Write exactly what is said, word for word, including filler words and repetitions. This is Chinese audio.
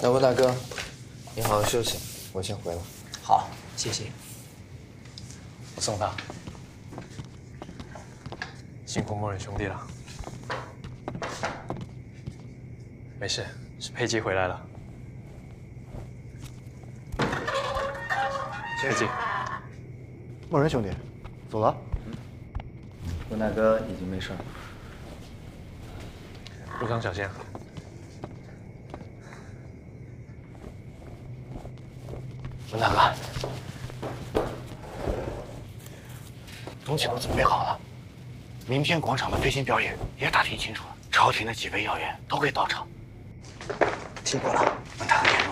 那温大哥，你好好休息，我先回了。 好，谢谢。我送他。 辛苦莫忍兄弟了。没事，是佩姬回来了。佩姬， 莫人兄弟，走了。 温大哥已经没事了。 路上小心。 温大哥，东西都准备好了，明天广场的飞行表演也打听清楚了，朝廷的几位要员都会到场。辛苦了，温大哥田荣。